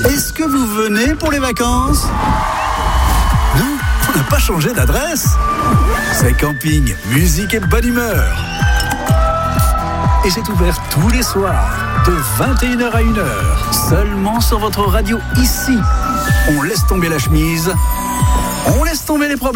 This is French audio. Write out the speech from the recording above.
Est-ce que vous venez pour les vacances ? Non, on n'a pas changé d'adresse. C'est camping, musique et bonne humeur. Et c'est ouvert tous les soirs, de 21h à 1h, seulement sur votre radio ici. On laisse tomber la chemise, on laisse tomber les problèmes.